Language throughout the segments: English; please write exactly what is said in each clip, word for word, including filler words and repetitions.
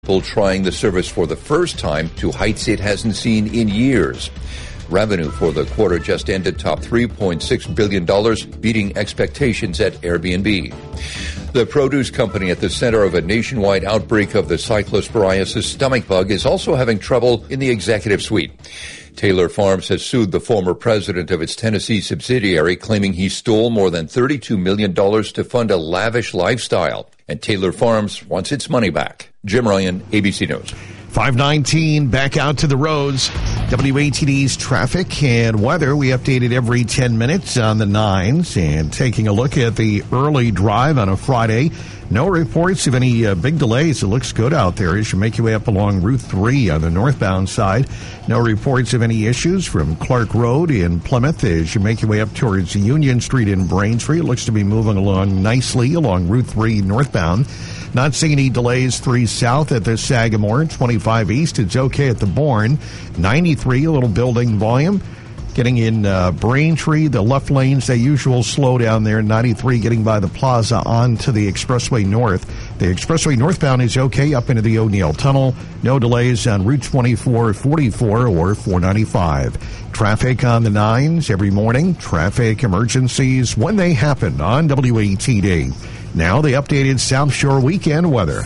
People trying the service for the first time to heights it hasn't seen in years. Revenue for the quarter just ended topped three point six billion dollars, beating expectations at Airbnb. The produce company at the center of a nationwide outbreak of the cyclosporiasis stomach bug is also having trouble in the executive suite. Taylor Farms has sued the former president of its Tennessee subsidiary, claiming he stole more than thirty-two million dollars to fund a lavish lifestyle. And Taylor Farms wants its money back. Jim Ryan, A B C News. five nineteen, back out to the roads. W A T D's traffic and weather. We updated every ten minutes on the nines. And taking a look at the early drive on a Friday, no reports of any uh, big delays. It looks good out there as you make your way up along Route three on the northbound side. No reports of any issues from Clark Road in Plymouth as you make your way up towards Union Street in Braintree. It looks to be moving along nicely along Route three northbound. Not seeing any delays. three south at the Sagamore. twenty-five east, it's okay at the Bourne. ninety-three, a little building volume. Getting in uh, Braintree, the left lanes, the usual slow down there. ninety-three getting by the plaza onto the Expressway North. The Expressway northbound is okay up into the O'Neill Tunnel. No delays on Route twenty-four, forty-four, or four ninety-five. Traffic on the nines every morning. Traffic emergencies when they happen on W A T D. Now the updated South Shore weekend weather.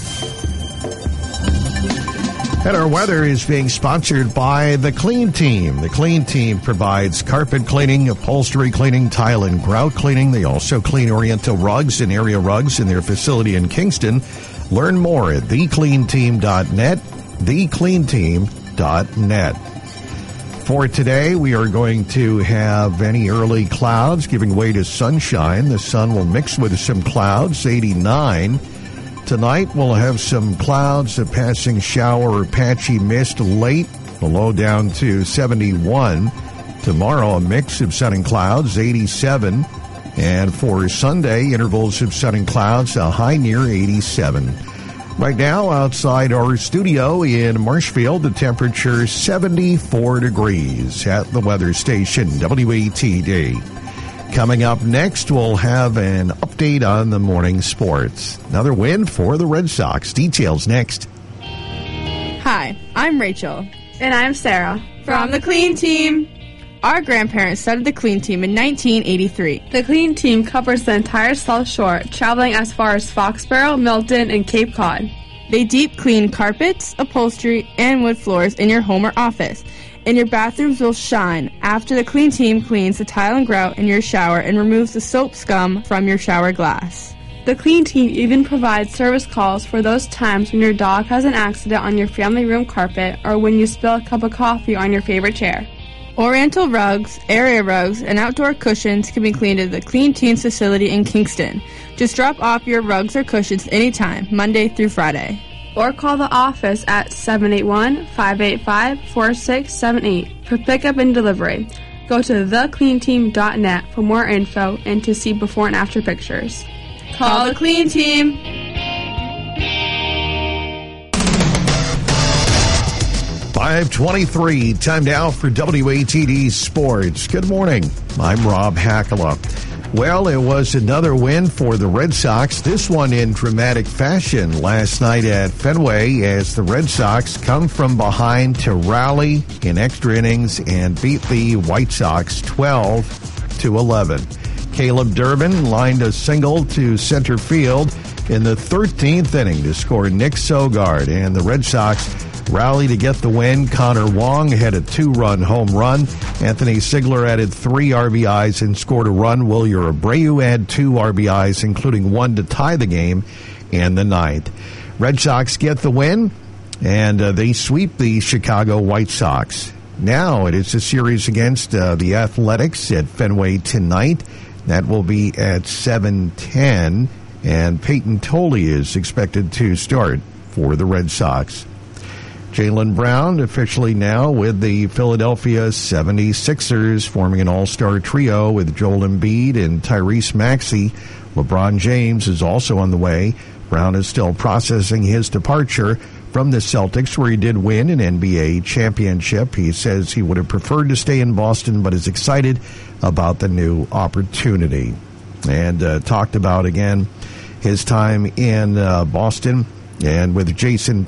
And our weather is being sponsored by The Clean Team. The Clean Team provides carpet cleaning, upholstery cleaning, tile and grout cleaning. They also clean Oriental rugs and area rugs in their facility in Kingston. Learn more at the clean team dot net, the clean team dot net. For today, we are going to have any early clouds giving way to sunshine. The sun will mix with some clouds, eighty-nine. Tonight, we'll have some clouds, a passing shower or patchy mist late, the low down to seventy-one. Tomorrow, a mix of sun and clouds, eighty-seven. And for Sunday, intervals of sun and clouds, a high near eighty-seven. Right now, outside our studio in Marshfield, the temperature seventy-four degrees at the weather station, W A T D. Coming up next, we'll have an update on the morning sports. Another win for the Red Sox. Details next. Hi, I'm Rachel. And I'm Sarah. From the Clean Team. Our grandparents started the Clean Team in nineteen eighty-three. The Clean Team covers the entire South Shore, traveling as far as Foxborough, Milton, and Cape Cod. They deep clean carpets, upholstery, and wood floors in your home or office. And your bathrooms will shine after the Clean Team cleans the tile and grout in your shower and removes the soap scum from your shower glass. The Clean Team even provides service calls for those times when your dog has an accident on your family room carpet or when you spill a cup of coffee on your favorite chair. Oriental rugs, area rugs, and outdoor cushions can be cleaned at the Clean Team's facility in Kingston. Just drop off your rugs or cushions anytime, Monday through Friday. Or call the office at seven eight one, five eight five, four six seven eight for pickup and delivery. Go to the clean team dot net for more info and to see before and after pictures. Call the Clean Team. five twenty-three, time now for W A T D Sports. Good morning. I'm Rob Hackala. Well, it was another win for the Red Sox, this one in dramatic fashion last night at Fenway as the Red Sox come from behind to rally in extra innings and beat the White Sox twelve to eleven. Caleb Durbin lined a single to center field in the thirteenth inning to score Nick Sogard, and the Red Sox rally to get the win. Connor Wong had a two-run home run. Anthony Sigler added three R B Is and scored a run. Wilyer Abreu had two R B Is, including one to tie the game in the ninth. Red Sox get the win, and uh, they sweep the Chicago White Sox. Now it is a series against uh, the Athletics at Fenway tonight. That will be at seven ten, and Peyton Tolley is expected to start for the Red Sox. Jaylen Brown officially now with the Philadelphia seventy-sixers, forming an all-star trio with Joel Embiid and Tyrese Maxey. LeBron James is also on the way. Brown is still processing his departure from the Celtics, where he did win an N B A championship. He says he would have preferred to stay in Boston, but is excited about the new opportunity. And uh, talked about, again, his time in uh, Boston and with Jason